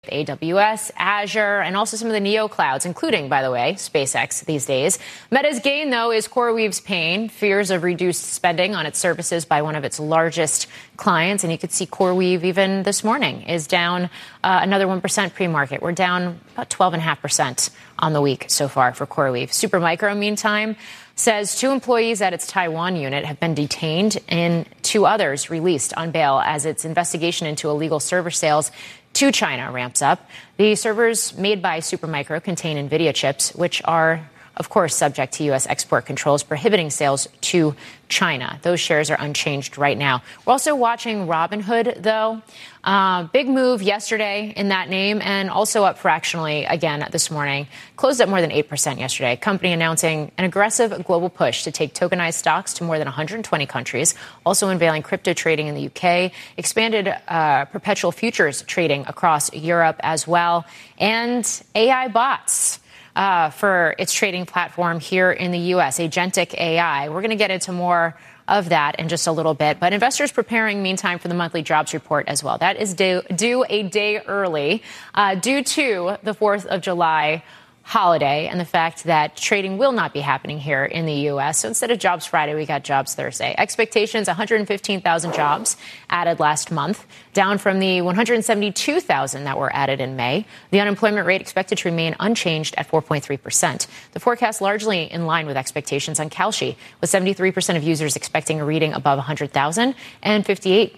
AWS, Azure, and also some of the neo clouds, including, by the way, SpaceX these days. Meta's gain, though, is CoreWeave's pain, fears of reduced spending on its services by one of its largest clients. And you could see CoreWeave even this morning is down another 1% pre-market. We're down about 12.5% on the week so far for CoreWeave. Supermicro, meantime, says 2 employees at its Taiwan unit have been detained and 2 others released on bail as its investigation into illegal server sales to China ramps up. The servers made by Supermicro contain NVIDIA chips, which are, of course, subject to U.S. export controls prohibiting sales to China. Those shares are unchanged right now. We're also watching Robinhood, though. Big move yesterday in that name and also up fractionally again this morning. Closed up more than 8% yesterday. Company announcing an aggressive global push to take tokenized stocks to more than 120 countries. Also unveiling crypto trading in the UK. Expanded perpetual futures trading across Europe as well. And AI bots for its trading platform here in the U.S., Agentic AI. We're going to get into more of that in just a little bit. But investors preparing, meantime, for the monthly jobs report as well. That is due a day early due to the 4th of July holiday and the fact that trading will not be happening here in the U.S. So instead of Jobs Friday, we got Jobs Thursday. Expectations, 115,000 jobs added last month, down from the 172,000 that were added in May. The unemployment rate expected to remain unchanged at 4.3%. The forecast largely in line with expectations on Kalshi, with 73% of users expecting a reading above 100,000 and 58%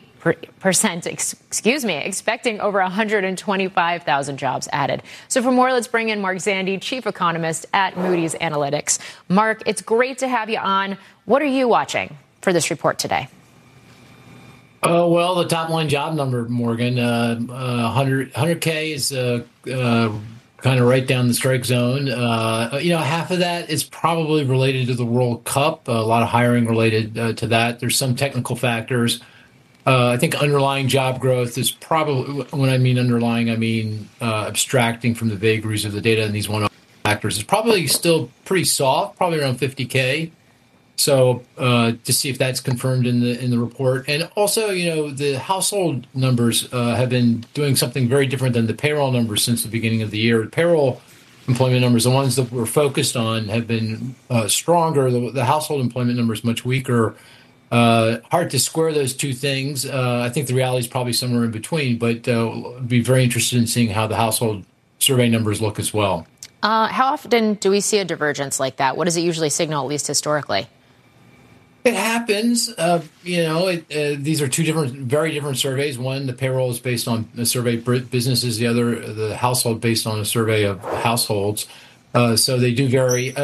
expecting over 125,000 jobs added. So for more, let's bring in Mark Zandi, chief economist at Moody's Analytics. Mark, it's great to have you on. What are you watching for this report today? Well, the top line job number, Morgan, 100K is kind of right down the strike zone. Half of that is probably related to the World Cup. A lot of hiring related to that. There's some technical factors. I think underlying job growth is probably, when I mean underlying, I mean abstracting from the vagaries of the data and these one factors, is probably still pretty soft, probably around 50K. So to see if that's confirmed in the report. And also, the household numbers have been doing something very different than the payroll numbers since the beginning of the year. Payroll employment numbers, the ones that we're focused on, have been stronger. The household employment number is much weaker. Hard to square those two things. I think the reality is probably somewhere in between, but be very interested in seeing how the household survey numbers look as well. How often do we see a divergence like that? What does it usually signal, at least historically? It happens. These are two very different surveys. One, the payroll is based on a survey of businesses. The other, the household, based on a survey of households. So they do vary.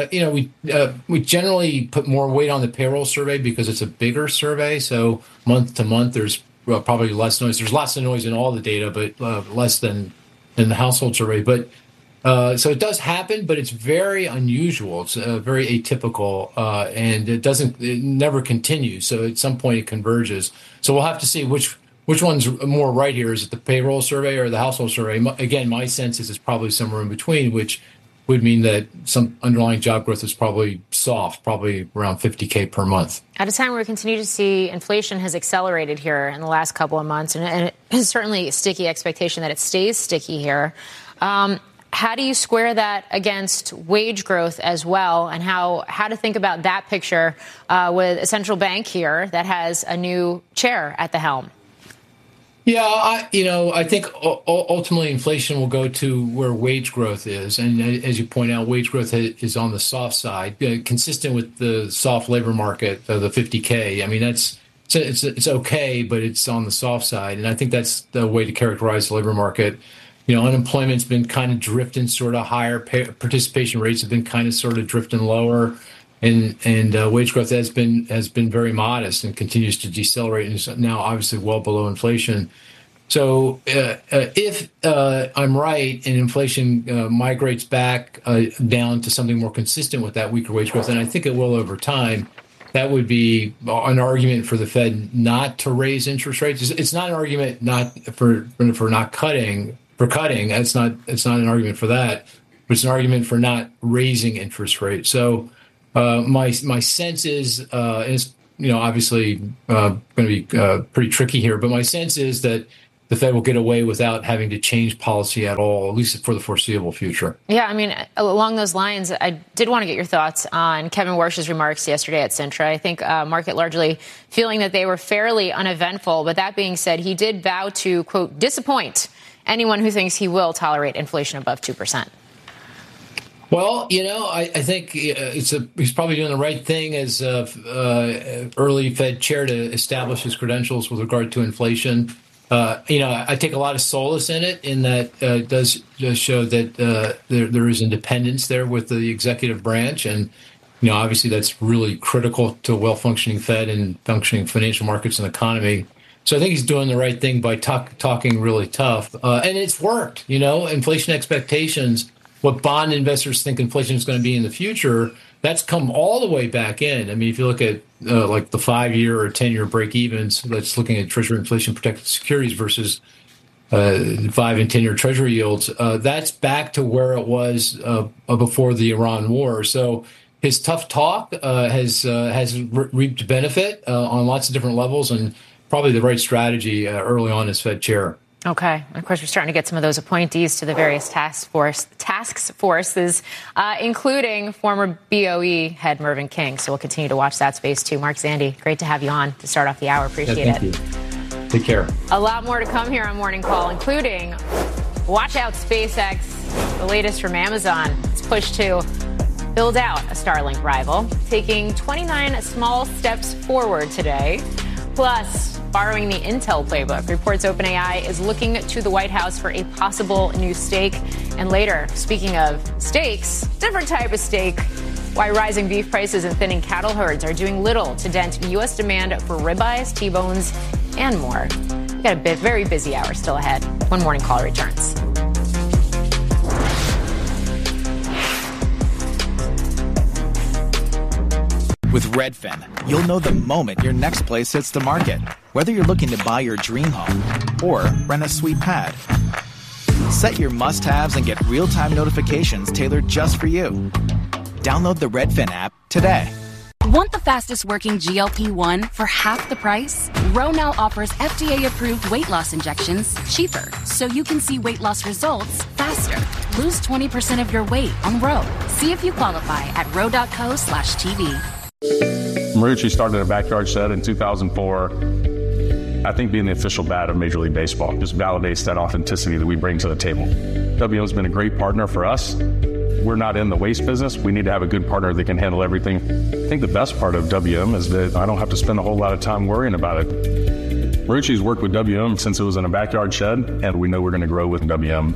We generally put more weight on the payroll survey because it's a bigger survey. So month to month, there's probably less noise. There's lots of noise in all the data, but less than in the household survey. But so it does happen, but it's very unusual. It's very atypical, and it never continues. So at some point it converges. So we'll have to see which one's more right here. Is it the payroll survey or the household survey? Again, my sense is it's probably somewhere in between, which would mean that some underlying job growth is probably soft, probably around 50K per month. At a time where we continue to see inflation has accelerated here in the last couple of months, and it's certainly a sticky expectation that it stays sticky here. How do you square that against wage growth as well, and how to think about that picture with a central bank here that has a new chair at the helm? Yeah, I think ultimately inflation will go to where wage growth is. And as you point out, wage growth is on the soft side, consistent with the soft labor market, the 50K. I mean, it's okay, but it's on the soft side. And I think that's the way to characterize the labor market. Unemployment's been kind of drifting sort of higher. Participation rates have been kind of sort of drifting lower. And wage growth has been very modest and continues to decelerate, and is now obviously well below inflation. So if I'm right and inflation migrates back down to something more consistent with that weaker wage growth, and I think it will over time, that would be an argument for the Fed not to raise interest rates. It's not an argument not for not cutting. For cutting, it's not an argument for that, but it's an argument for not raising interest rates. So. My sense is, and it's obviously going to be pretty tricky here, but my sense is that the Fed will get away without having to change policy at all, at least for the foreseeable future. Yeah, I mean, along those lines, I did want to get your thoughts on Kevin Warsh's remarks yesterday at Sintra. I think market largely feeling that they were fairly uneventful. But that being said, he did vow to, quote, disappoint anyone who thinks he will tolerate inflation above 2%. Well, I think he's probably doing the right thing as early Fed chair to establish his credentials with regard to inflation. I take a lot of solace in it, in that it does show that there is independence there with the executive branch. And, obviously that's really critical to a well-functioning Fed and functioning financial markets and economy. So I think he's doing the right thing by talking really tough. And it's worked, inflation expectations. What bond investors think inflation is going to be in the future, that's come all the way back in. I mean, if you look at like the 5-year or 10-year break evens, that's looking at Treasury inflation protected securities versus 5 and 10-year Treasury yields, that's back to where it was before the Iran war. So his tough talk has reaped benefit on lots of different levels, and probably the right strategy early on as Fed chair. Okay. And of course, we're starting to get some of those appointees to the various task forces, including former BOE head Mervyn King. So we'll continue to watch that space, too. Mark Zandi, great to have you on to start off the hour. Appreciate it. Thank you. Take care. A lot more to come here on Morning Call, including watch out SpaceX, the latest from Amazon. It's pushed to build out a Starlink rival, taking 29 small steps forward today. Plus, borrowing the Intel playbook, reports OpenAI is looking to the White House for a possible new stake. And later, speaking of steaks, different type of steak, why rising beef prices and thinning cattle herds are doing little to dent U.S. demand for ribeyes, T-bones, and more. We've got a very busy hour still ahead when Morning Call returns. With Redfin, you'll know the moment your next place hits the market, whether you're looking to buy your dream home or rent a sweet pad. Set your must-haves and get real-time notifications tailored just for you. Download the Redfin app today. Want the fastest working GLP-1 for half the price? Ro now offers FDA-approved weight loss injections cheaper, so you can see weight loss results faster. Lose 20% of your weight on Ro. See if you qualify at ro.co/TV. Marucci started a backyard shed in 2004. I think being the official bat of Major League Baseball just validates that authenticity that we bring to the table. WM has been a great partner for us. We're not in the waste business. We need to have a good partner that can handle everything. I think the best part of WM is that I don't have to spend a whole lot of time worrying about it. Marucci's worked with WM since it was in a backyard shed, and we know we're going to grow with WM.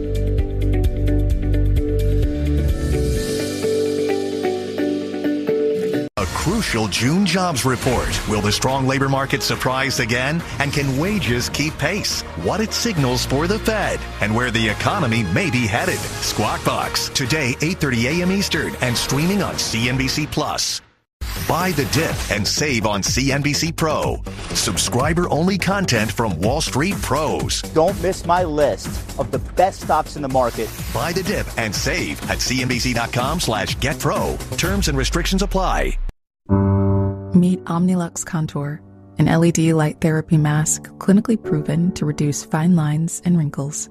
Crucial June jobs report. Will the strong labor market surprise again? And can wages keep pace? What it signals for the Fed and where the economy may be headed. Squawk Box, today 8:30 a.m. Eastern and streaming on CNBC Plus. Buy the dip and save on CNBC Pro. Subscriber-only content from Wall Street pros. Don't miss my list of the best stocks in the market. Buy the dip and save at cnbc.com/getpro. Terms and restrictions apply. Meet Omnilux Contour, an LED light therapy mask clinically proven to reduce fine lines and wrinkles.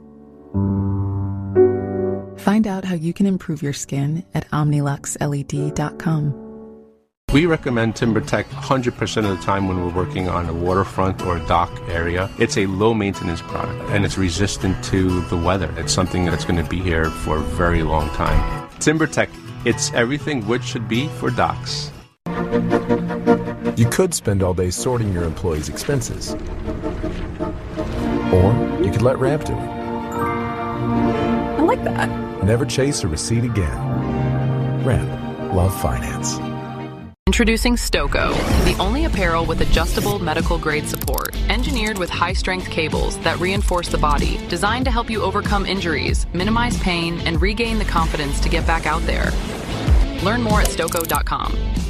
Find out how you can improve your skin at OmniluxLED.com. We recommend TimberTech 100% of the time when we're working on a waterfront or a dock area. It's a low-maintenance product, and it's resistant to the weather. It's something that's going to be here for a very long time. TimberTech, it's everything wood should be for docks. You could spend all day sorting your employees' expenses. Or you could let Ramp do it. I like that. Never chase a receipt again. Ramp. Love finance. Introducing Stoco, the only apparel with adjustable medical-grade support, engineered with high-strength cables that reinforce the body, designed to help you overcome injuries, minimize pain, and regain the confidence to get back out there. Learn more at Stoco.com.